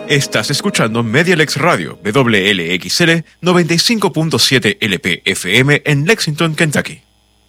Estás escuchando Medialex Radio, WLXL 95.7 LP-FM en Lexington, Kentucky.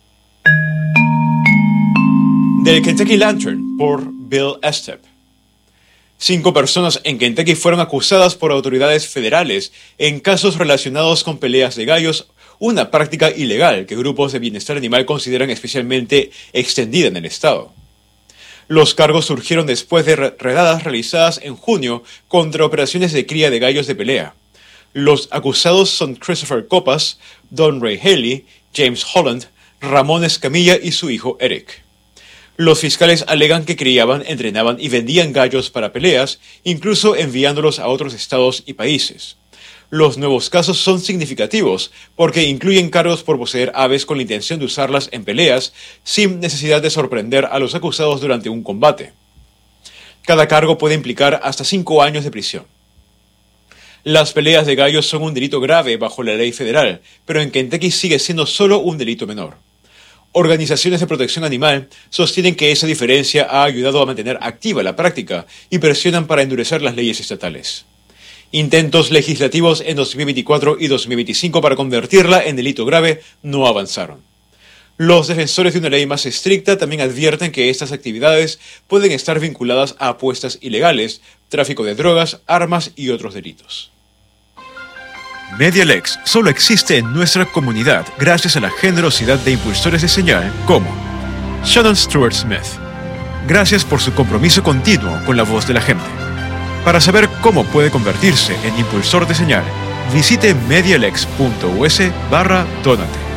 Del Kentucky Lantern, por Bill Estep. 5 personas en Kentucky fueron acusadas por autoridades federales en casos relacionados con peleas de gallos, una práctica ilegal que grupos de bienestar animal consideran especialmente extendida en el estado. Los cargos surgieron después de redadas realizadas en junio contra operaciones de cría de gallos de pelea. Los acusados son Christopher Copas, Don Ray Haley, James Holland, Ramón Escamilla y su hijo Eric. Los fiscales alegan que criaban, entrenaban y vendían gallos para peleas, incluso enviándolos a otros estados y países. Los nuevos casos son significativos porque incluyen cargos por poseer aves con la intención de usarlas en peleas sin necesidad de sorprender a los acusados durante un combate. Cada cargo puede implicar hasta 5 años de prisión. Las peleas de gallos son un delito grave bajo la ley federal, pero en Kentucky sigue siendo solo un delito menor. Organizaciones de protección animal sostienen que esa diferencia ha ayudado a mantener activa la práctica y presionan para endurecer las leyes estatales. Intentos legislativos en 2024 y 2025 para convertirla en delito grave no avanzaron. Los defensores de una ley más estricta también advierten que estas actividades pueden estar vinculadas a apuestas ilegales, tráfico de drogas, armas y otros delitos. Medialex solo existe en nuestra comunidad gracias a la generosidad de impulsores de señal como Shannon Stewart Smith. Gracias por su compromiso continuo con la voz de la gente. Para saber cómo puede convertirse en impulsor de señal, visite medialex.us/donate.